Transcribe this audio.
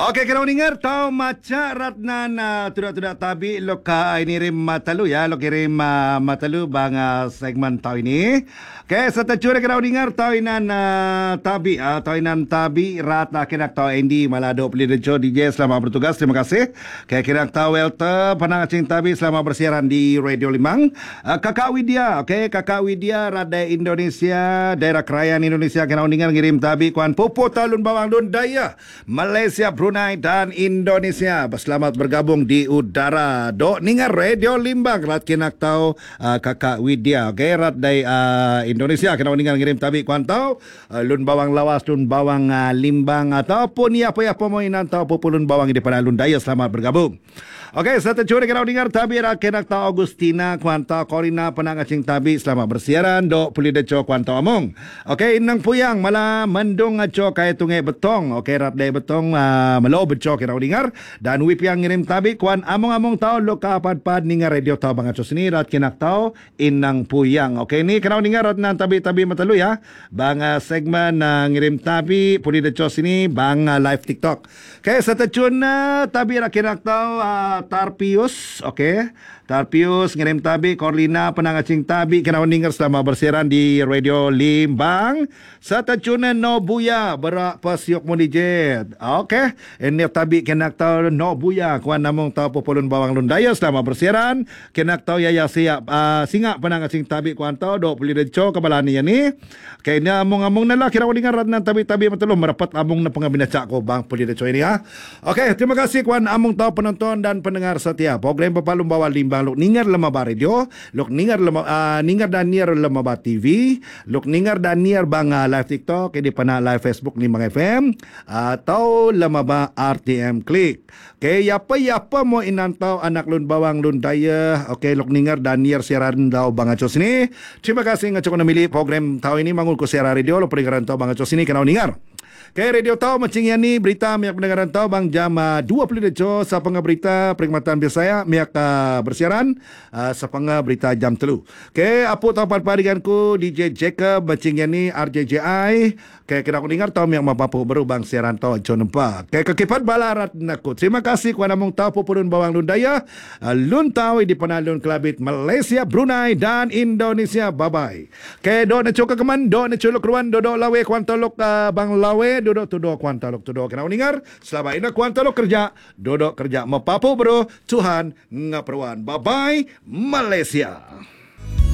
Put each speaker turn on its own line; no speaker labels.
Okey, kena dengar tahu maca Ratnana tudak-tudak tabi loka ini rim matalu ya, lo kirim matalu bang segmen tahu ini. Okey, serta curi kena dengar tahu inan tabi tahu inan tabi Ratna kena tahu Andy Malado Pelidejo DJ selamat bertugas. Terima kasih. Okey, kena tahu Welter Panang Acing tabi selamat bersiaran di Radio Limang. Kakak Widya, okey, Kakak Widya Radai Indonesia, daerah kerajaan Indonesia kena dengar ngirim tabi kuan Popo Talun Bawang Lun Daya Malaysia Brunei dan Indonesia. Selamat bergabung di udara. Dok ningar Radio Limbang rat kinak tahu Kakak Widya. Okey, rat dari Indonesia kena ningar ngirim tabi kuan tahu lun bawang lawas, lun bawang limbang ataupun apa mo inan tahu populun bawang di pada lun daya. Selamat bergabung. Okey, satu curi kena dengar tabi rat kinak tahu Agustina kuan tahu Corina Penang Acing tabi selamat bersiaran dok Pulidejo kuan tahu among. Okey, inang puyang malah mendung aco kaya tungai betong. Okey, rat dari betong melo becok kena dengar dan wip yang ngirim tabi kuan among-among tahu loka pad ningar radio tahu bangat sini rat kinak tahu inang puyang. Okey, ni kena dengar rat nan tabi matalu ya. Bang segmen ngirim tabi Pulidejo sini bang live TikTok. Okey, setecun tabi rat kinak tahu Tarpius, okey. Tarpius ngirim tabi Corlina Penang Acing tabi kena dengar selama bersiaran di Radio Limbang. Setecun Nobuya berak pasiok monijet. Okey, ini tabi kena tahu Nobuya kuan namong tahu populun bawang lun daya selama bersiaran. Kena tahu ya siap singa Penang Acing tabi kuan tahu dok Pulidejo kebalani ni. Okey, ni among-among nalah kira dengar ratna tabi betul merapat among na pengabinaca ko bang Pulidejo ini ya. Okey, terima kasih kuan among tahu penonton dan pendengar setia program Pepalung Bawang Limbang luk ningar lemaba radio, luk ningar ningar dan niar lemaba TV, luk ningar dan niar bang live TikTok, di pana live Facebook Limbang FM atau lemaba RTM Klik. Okey, apa mo inantau anak lun bawang lun daya. Okey, luk ningar dan niar siaran daw bang Acos ini. Terima kasih ngacok na milih program tahu ini mangul ko siaran radio lo peringgaran tahu bang Acos ini kenau ningar. Okey, Radio Tahu macing yang ni berita miak pendengaran tahu bang jam 20 dejo sapanga berita perkhidmatan biasa miak bersiaran sapanga berita jam 3. Okey, apu tahu padiganku DJ Jacob macing yang ni RJJI. Okey, kena aku dengar tahu miak mapapu baru bang siaran tahu John 4. Okey, kekipat balarat naku. Terima kasih kuana mong tahu populun bawang lun daya lun tahu di panalun kelabit Malaysia, Brunei dan Indonesia. Bye bye. Okey, do na cuka keman, do na culuk ruan, do lawe kuan tolok bang lawe duduk kuan talok kena dengar selama ini kuan talok kerja duduk kerja mapapu bro Tuhan ngaperwan. Bye bye Malaysia.